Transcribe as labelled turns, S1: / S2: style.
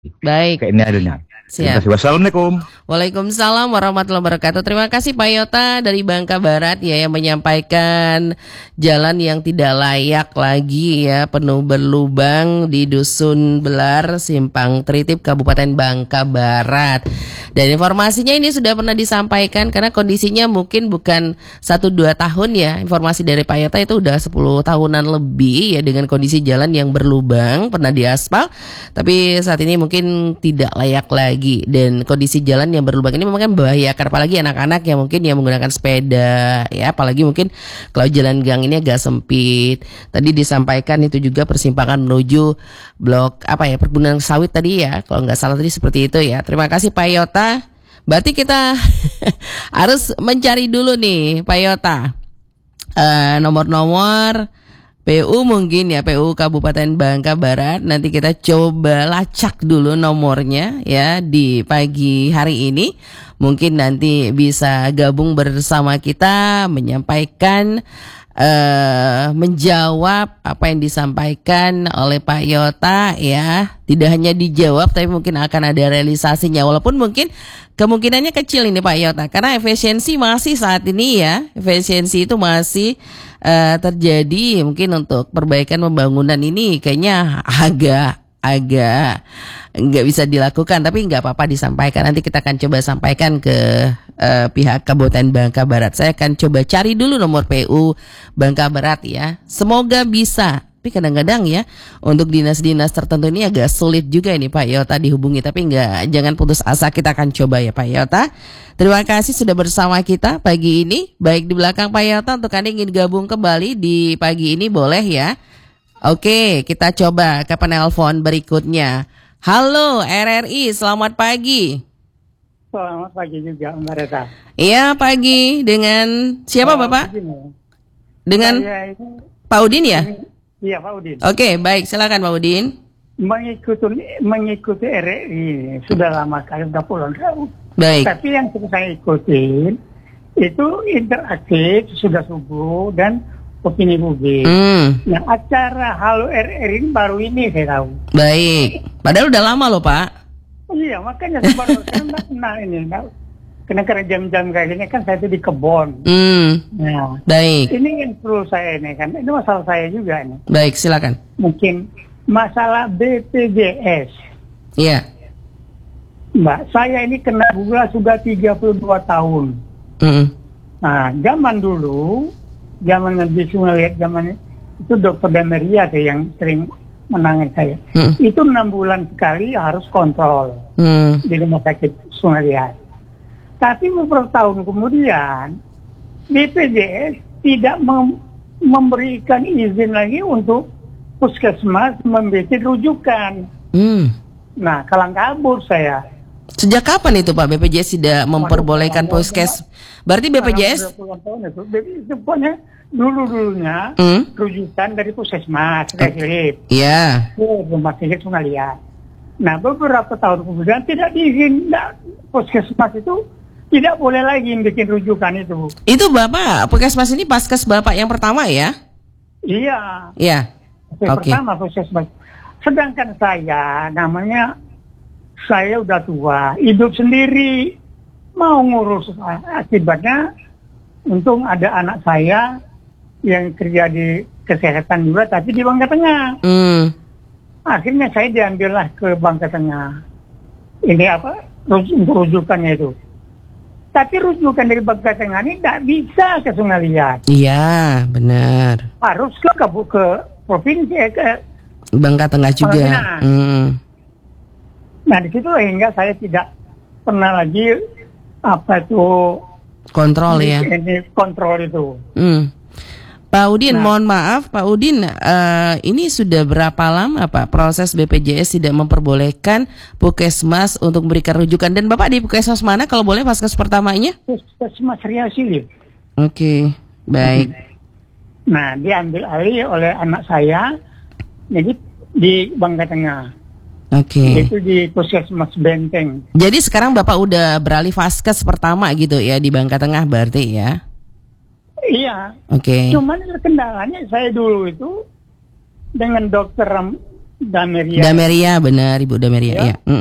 S1: Baik,
S2: Kayak ini adanya. Terima
S1: siap.
S2: kasih. Wassalamualaikum.
S1: Waalaikumsalam warahmatullahi wabarakatuh. Terima kasih Pak Yota dari Bangka Barat ya yang menyampaikan jalan yang tidak layak lagi ya, penuh berlubang di Dusun Belar, Simpang Tritip, Kabupaten Bangka Barat. Dan informasinya ini sudah pernah disampaikan karena kondisinya mungkin bukan 1-2 tahun ya. Informasi dari Pak Yota itu udah 10 tahunan lebih ya dengan kondisi jalan yang berlubang, pernah diaspal, tapi saat ini mungkin tidak layak lagi. Dan kondisi jalan yang berlubang ini memang kan membahayakan, apalagi anak-anak yang mungkin yang menggunakan sepeda ya, apalagi mungkin kalau jalan gang ini agak sempit. Tadi disampaikan itu juga persimpangan menuju blok perkebunan sawit tadi ya, kalau nggak salah tadi seperti itu ya. Terima kasih Pak Yota. Berarti kita harus mencari dulu nih Pak Yota nomor-nomor PU mungkin ya, PU Kabupaten Bangka Barat. Nanti kita coba lacak dulu nomornya ya di pagi hari ini. Mungkin nanti bisa gabung bersama kita menyampaikan menjawab apa yang disampaikan oleh Pak Yota ya. Tidak hanya dijawab tapi mungkin akan ada realisasinya, walaupun mungkin kemungkinannya kecil ini Pak Yota, karena efisiensi masih saat ini ya, efisiensi itu masih terjadi. Mungkin untuk perbaikan pembangunan ini kayaknya agak nggak bisa dilakukan, tapi nggak apa-apa disampaikan. Nanti kita akan coba sampaikan ke pihak Kabupaten Bangka Barat. Saya akan coba cari dulu nomor PU Bangka Barat ya. Semoga bisa. Tapi kadang-kadang ya untuk dinas-dinas tertentu ini agak sulit juga ini Pak Yota dihubungi. Tapi jangan putus asa, kita akan coba ya Pak Yota. Terima kasih sudah bersama kita pagi ini. Baik di belakang Pak Yota, untuk Anda ingin gabung kembali di pagi ini boleh ya. Oke, kita coba ke penelpon berikutnya. Halo RRI, selamat pagi.
S3: Selamat pagi juga Mbak Reta.
S1: Iya pagi, dengan siapa Bapak?
S3: Begini,
S1: Dengan
S3: saya ini,
S1: Pak Udin ya?
S3: iya Pak Udin.
S1: Oke, baik, silakan Pak Udin.
S3: Mengikuti RRI sudah lama kali, udah puluhan tahun.
S1: Baik.
S3: Tapi yang saya ikutin itu interaktif, sudah subuh dan opini publik. Nah, acara Halo RRI ini baru ini saya tahu.
S1: Baik. Padahal udah lama loh Pak.
S3: Iya, makanya saya baru karena jam-jam kayak gini kan saya itu di kebon. Nah,
S1: Baik.
S3: ini yang perlu saya ini kan, ini masalah saya juga nih.
S1: Baik, silakan.
S3: Mungkin masalah BPJS.
S1: Iya.
S3: Mbak, saya ini kena gula sudah 32 tahun. Nah, zaman dulu, zaman di Sungai zaman itu Dokter Dameria yang sering menangani saya. Itu 6 bulan sekali harus kontrol di rumah sakit Sungai Liat. Tapi beberapa tahun kemudian BPJS tidak memberikan izin lagi untuk puskesmas membuat rujukan. Nah, kalang kabur saya.
S1: Sejak kapan itu Pak BPJS tidak memperbolehkan puskes? Berarti BPJS?
S3: Itu pokoknya dulunya rujukan dari puskesmas,
S1: Iya.
S3: rumah sakit Sungai Liat. Nah, beberapa tahun kemudian tidak diizin, puskesmas itu tidak boleh lagi bikin rujukan itu.
S1: Itu Bapak, puskesmas ini paskes Bapak yang pertama ya?
S3: Iya.
S1: Iya. Oke.
S3: Pertama puskesmas. Sedangkan saya, namanya saya udah tua, hidup sendiri, mau ngurus, akibatnya untung ada anak saya yang kerja di kesehatan juga, tapi di Bangka Tengah. Akhirnya saya diambillah ke Bangka Tengah. Ini untuk rujukannya itu. Tapi rujukan dari Bangka Tengah ini tidak bisa ke Sungai Liat.
S1: Iya, benar.
S3: Harus ke provinsi, ke
S1: Bangka Tengah juga.
S3: Nah, di situ hingga saya tidak pernah lagi
S1: kontrol ya.
S3: Ini kontrol itu.
S1: Pak Udin, mohon maaf Pak Udin, ini sudah berapa lama Pak proses BPJS tidak memperbolehkan puskesmas untuk memberikan rujukan, dan Bapak di puskesmas mana kalau boleh paskes pertamanya?
S3: Puskesmas Riau.
S1: Oke, baik.
S3: Nah, diambil alih oleh anak saya, jadi di Bangka Tengah.
S1: Oke.
S3: Itu di puskesmas Benteng.
S1: Jadi sekarang Bapak udah beralih vaskes pertama gitu ya di Bangka Tengah berarti ya?
S3: Iya.
S1: Oke.
S3: Cuman kendalanya saya dulu itu dengan dokter Dameria.
S1: Dameria, benar Ibu Dameria ya.